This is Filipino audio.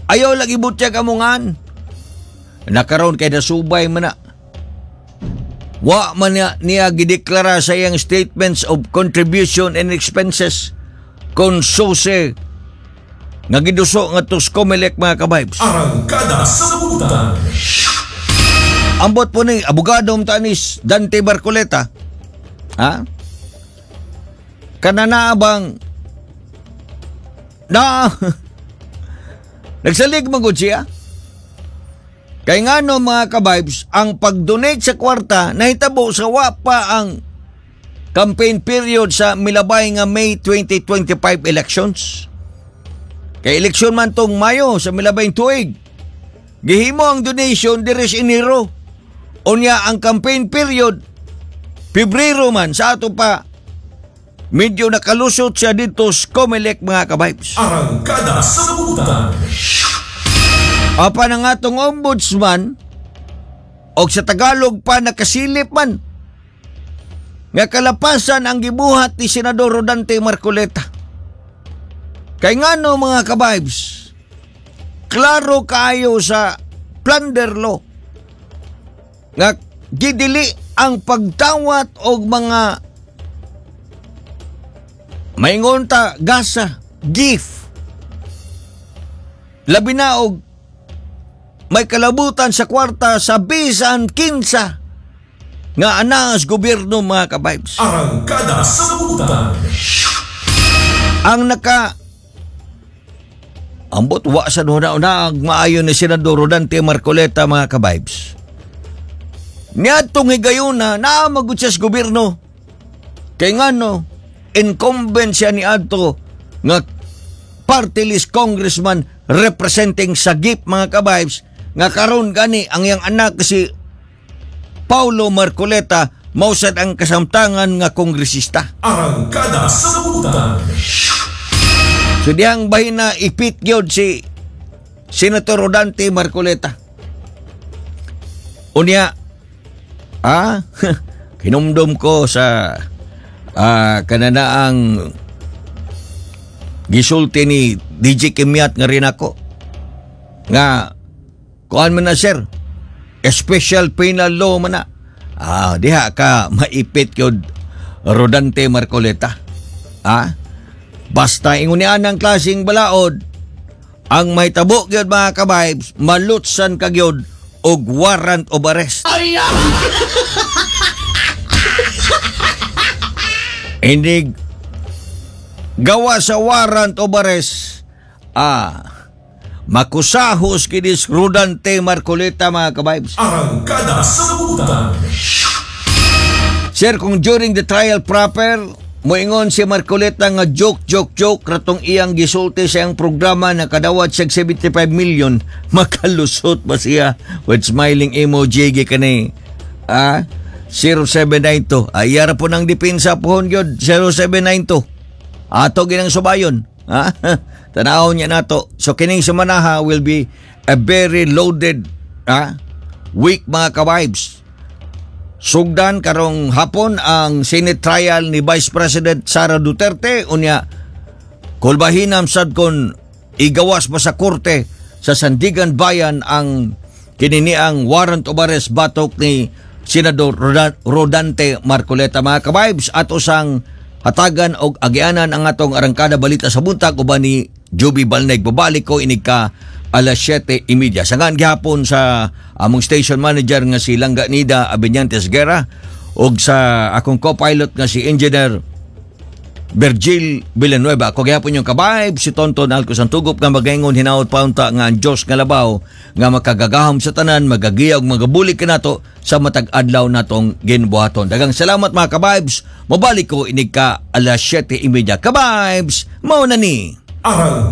Ayaw lagi butya kamungan. Nakaroon kay nasubay man na. Wa man niya gideklara sa iyang statements of contribution and expenses kung sose nga giduso nga tos Comelec mga kabibes. Arangkada sa Sabutan. Ambot po ni abogado tanis Dante Marcoleta. Ha? Kananaabang na nagsalig magud siya. Kay ngano mga kabibes, ang pag-donate sa kwarta nahitabo sa wa pa ang campaign period sa milabay nga May 2025 elections. Kay eleksyon man tong Mayo sa milabay tuig. Gihimo ang donation diri sa Enero. Unya ang campaign period Pebrero man sa ato pa medyo nakalusot siya dito sa Comelec mga kabibes. Arangkada sa Sabutan. Apan ang atong ombudsman o sa Tagalog pa nakasilip man nga kalapasan ang gibuhat ni Senador Rodante Marcoleta. Kay ngano mga kabibes, klaro kayo sa plunder law nga gidili ang pagtawat og mga maingon ta gasa, gift. Labi na og may kalabutan sa kwarta sa bisan kinsa nga anas gobyerno mga kabibes. Arangkada sa Sabutan. Ang ambot wa sa una maayo ni Senador Rodante Marcoleta mga kabibes. Niadtong higayon na magud siya sa gobyerno. Kay ngano incumbent siya ni adto nga party list congressman representing Sagip mga kabibes nga karon gani ang iyang anak si Paulo Marcoleta mausad ang kasamtangan nga kongresista. Arangkada sa Sabutan. So diyang bahin na ipit gyud si Senator Rodante Marcoleta. Unya kinumdum ko sa kananaang gisulti ni DJ Kimiat nga rin ako nga kuan man na sir special penal law man na diha ka maipit yun Rodante Marcoleta basta ingunian ng klaseng balaod ang may tabo yun mga kabibes malutsan ka yun og warrant of arrest. Hindi gawa sa warrant of arrest makusahos kinis Rodante Marcoleta mga kabibes. Arangkada sa Sabutan. Sir, kung during the trial proper moingon si Marcoleta nga joke ratong iyang gisulti sa iyang programa na kadawat siya 75 million makalusot ba siya with smiling emoji kanay 0792 ayara po ng depensa pohon yun 0792 ato ginang subayon tanaw niya nato. So kining sumanaha will be a very loaded week mga kabibes. Sugdan karong hapon ang Senate trial ni Vice President Sara Duterte unya kulbahinam sad kon igawas pa sa korte sa Sandigan Bayan ang kininiang warrant of arrest batok ni Senador Rodante Marcoleta mga kabibes at usang hatagan og agianan ang atong arangkada balita sa buntag uban ni Joby Balneg. Babalik ko inig ka alas 7:30. Sangan gihapon sa among station manager nga si Langga Nida Abeñantes Guerra og sa akong co-pilot nga si Engineer Virgil Villanueva. Ako gihapon yung kabayb si Tonton Alcos Antugop nga magaingon hinaot paunta nga ang Diyos nga labaw nga makagagahom sa tanan, magagiya og magabulig kanato sa matag adlaw natong ginbuhaton. Dagang salamat mga kabibes. Mabalik ko inig ka alas 7:30. Kabibes, mao na ni.